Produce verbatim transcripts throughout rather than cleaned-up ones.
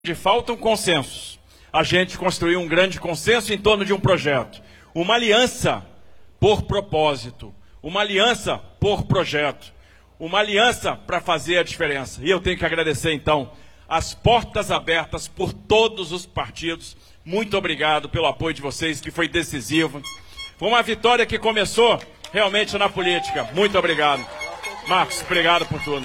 onde faltam consensos, a gente construiu um grande consenso em torno de um projeto, uma aliança por propósito, uma aliança por projeto, uma aliança para fazer a diferença. E eu tenho que agradecer, então, as portas abertas por todos os partidos. Muito obrigado pelo apoio de vocês, que foi decisivo. Foi uma vitória que começou realmente na política. Muito obrigado. Marcos, obrigado por tudo.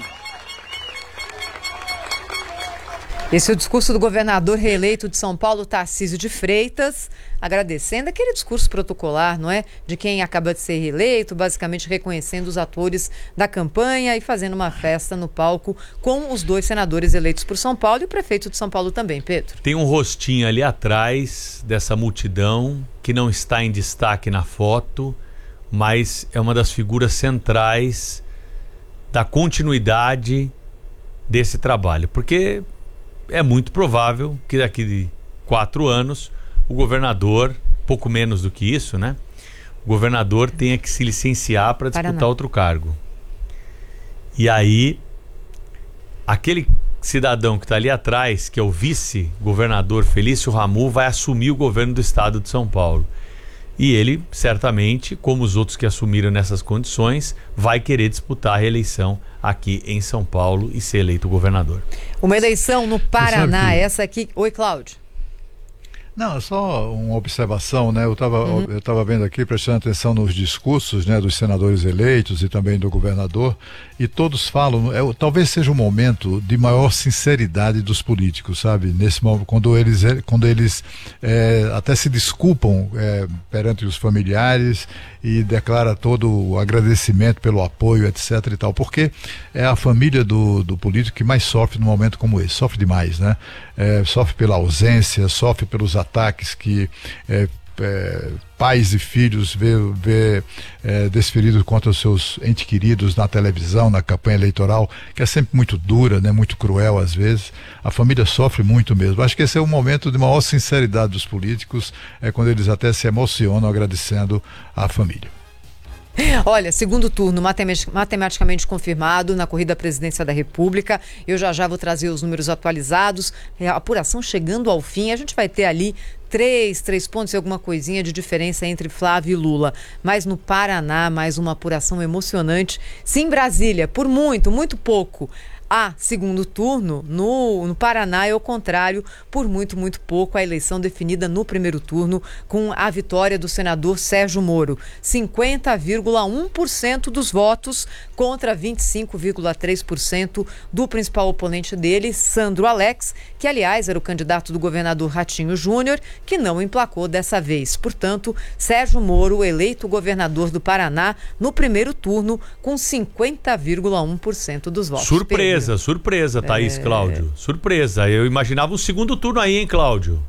Esse é o discurso do governador reeleito de São Paulo, Tarcísio de Freitas, agradecendo aquele discurso protocolar, não é? De quem acaba de ser reeleito, basicamente reconhecendo os atores da campanha e fazendo uma festa no palco com os dois senadores eleitos por São Paulo e o prefeito de São Paulo também, Pedro. Tem um rostinho ali atrás dessa multidão que não está em destaque na foto, mas é uma das figuras centrais da continuidade desse trabalho, porque é muito provável que daqui de quatro anos o governador, pouco menos do que isso, né? O governador tenha que se licenciar para disputar Paraná. outro cargo. E aí, aquele cidadão que está ali atrás, que é o vice-governador Felício Ramute, vai assumir o governo do estado de São Paulo. E ele, certamente, como os outros que assumiram nessas condições, vai querer disputar a reeleição aqui em São Paulo e ser eleito governador. Uma eleição no Paraná, essa aqui... Oi, Cláudio. Não, só uma observação, né? Eu estava uhum. eu estava vendo aqui, prestando atenção nos discursos, né, dos senadores eleitos e também do governador, e todos falam, é, talvez seja um momento de maior sinceridade dos políticos, sabe? Nesse momento, quando eles, quando eles é, até se desculpam é, perante os familiares e declara todo o agradecimento pelo apoio, etc e tal, porque é a família do, do político que mais sofre num momento como esse, sofre demais, né? É, sofre pela ausência, sofre pelos ataques que é, é, pais e filhos vê, vê é, desferidos contra os seus entes queridos na televisão, na campanha eleitoral, que é sempre muito dura, né, muito cruel às vezes. A família sofre muito mesmo. Acho que esse é um momento de maior sinceridade dos políticos, é quando eles até se emocionam agradecendo à família. Olha, segundo turno matematicamente confirmado na corrida à presidência da República. Eu já já vou trazer os números atualizados. A apuração chegando ao fim. A gente vai ter ali três, três pontos e alguma coisinha de diferença entre Flávio e Lula. Mas no Paraná, mais uma apuração emocionante. Sim, Brasília, por muito, muito pouco. A segundo turno, no, no Paraná é o contrário, por muito, muito pouco, a eleição definida no primeiro turno com a vitória do senador Sérgio Moro. cinquenta vírgula um por cento dos votos contra vinte e cinco vírgula três por cento do principal oponente dele, Sandro Alex, que aliás era o candidato do governador Ratinho Júnior, que não emplacou dessa vez. Portanto, Sérgio Moro eleito governador do Paraná no primeiro turno com cinquenta vírgula um por cento dos votos. Surpresa! Surpresa, surpresa, Thaís, é... Cláudio. Surpresa. Eu imaginava um segundo turno aí, hein, Cláudio?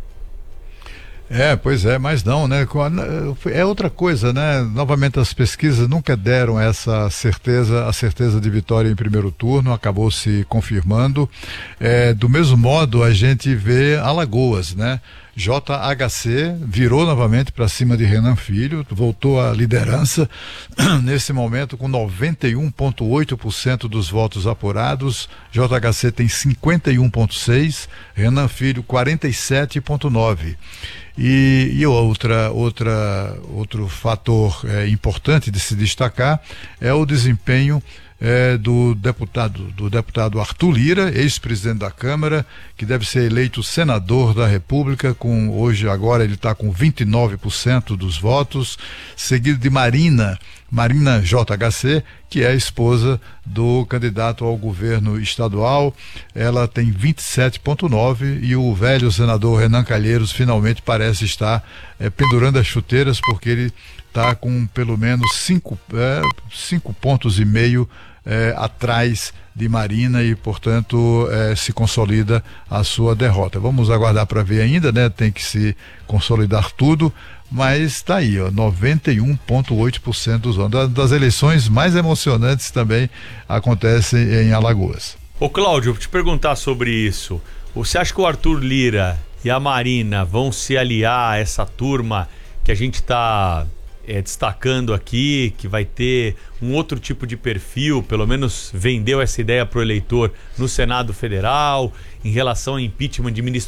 É, pois é, mas não, né? É outra coisa, né? Novamente, as pesquisas nunca deram essa certeza, a certeza de vitória em primeiro turno, acabou se confirmando. É, do mesmo modo, a gente vê Alagoas, né? J H C virou novamente para cima de Renan Filho, voltou à liderança nesse momento com noventa e um vírgula oito por cento dos votos apurados. J H C tem cinquenta e um vírgula seis por cento, Renan Filho quarenta e sete vírgula nove por cento. E, e outra, outra, outro fator é, importante de se destacar é o desempenho É, do deputado do deputado Arthur Lira, ex-presidente da Câmara, que deve ser eleito senador da República, com hoje agora ele está com vinte e nove por cento dos votos, seguido de Marina Marina J H C, que é a esposa do candidato ao governo estadual. Ela tem vinte e sete vírgula nove por cento e o velho senador Renan Calheiros finalmente parece estar é, pendurando as chuteiras, porque ele está com pelo menos cinco, é, cinco pontos e meio é, atrás de Marina e, portanto, é, se consolida a sua derrota. Vamos aguardar para ver ainda, né? Tem que se consolidar tudo, mas está aí, ó, noventa e um vírgula oito por cento dos votos. Das eleições mais emocionantes também acontecem em Alagoas. Ô Cláudio, vou te perguntar sobre isso. Você acha que o Arthur Lira e a Marina vão se aliar a essa turma que a gente está é, destacando aqui que vai ter um outro tipo de perfil, pelo menos vendeu essa ideia para o eleitor no Senado Federal, em relação ao impeachment de ministro